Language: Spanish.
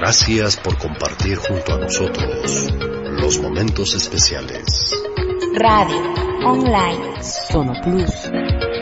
Gracias por compartir junto a nosotros los momentos especiales. Radio Online Sono Plus.